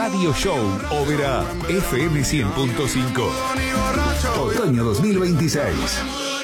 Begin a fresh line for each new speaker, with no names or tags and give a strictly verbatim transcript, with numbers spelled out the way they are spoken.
Radio Show, Ópera F M cien punto cinco. Otoño dos mil veintiséis.